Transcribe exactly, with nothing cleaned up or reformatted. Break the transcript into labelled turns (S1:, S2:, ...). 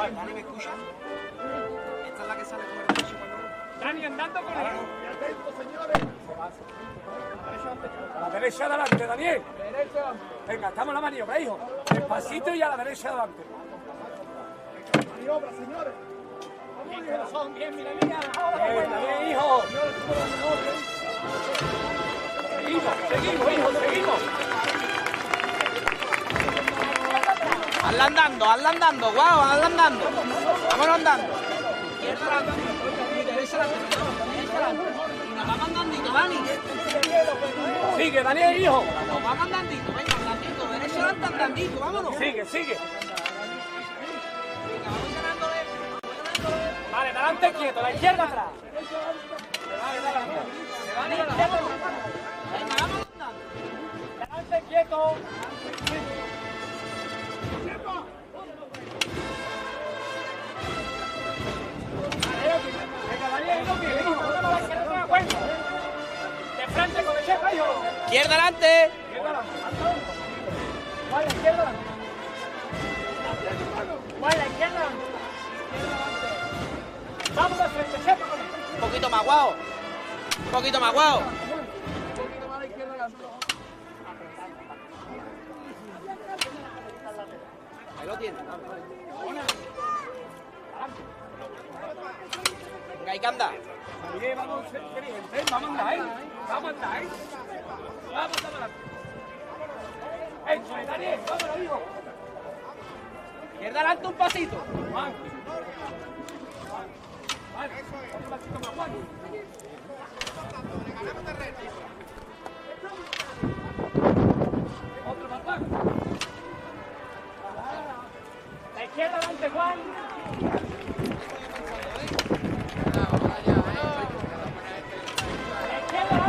S1: Vale, Dani, ¿me escucha? Esta es la que sale con el coche cuando...
S2: Dani, andando con él.
S3: Atento, señores.
S2: A la derecha adelante, Daniel. Venga, estamos en la maniobra, hijo. Despacito y a la derecha adelante.
S3: Maniobra, señores.
S2: Bien, son bien, mira, mira. Bien, Daniel, hijo. Seguimos, seguimos, hijo, seguimos.
S1: Hazla andando, hazla andando, guau, hazla andando. Vámonos andando. Izquierda adelante, derecha adelante, derecha adelante. Nos vamos andandito, Dani.
S2: Sigue, Daniel, hijo.
S1: Nos vamos andandito, venga, andandito, derecha adelante, andandito, vámonos.
S2: Sigue, sigue.
S1: Venga, vamos ganándole.
S2: Vale, adelante quieto, la izquierda atrás.
S1: Venga, vamos andando.
S2: Adelante quieto. Venga, Daniel, no quiere, hijo. No la izquierda atrás, cuenta. De frente con el chefa, hijo.
S1: Izquierda adelante.
S2: Izquierda adelante. Vale, izquierda adelante. Vale, izquierda adelante. Vamos de frente, chefa con él.
S1: Un poquito más, guau. Un poquito más, guau. Ahí lo tienes. Venga, hay que andar.
S2: Bien, vamos, inteligentes, vamos a andar, ¿eh? Vamos a andar, ¿eh? Vamos a andar. Eso es, Daniel, vámonos, hijo.
S1: Izquierda adelante un pasito.
S2: Vale. Vale, un pasito más, Juan.